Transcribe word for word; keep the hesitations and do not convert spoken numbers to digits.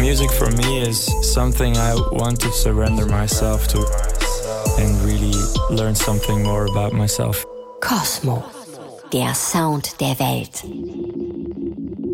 music for me is something I want to surrender myself to and really learn something more about myself. Kosmo, der Sound der Welt.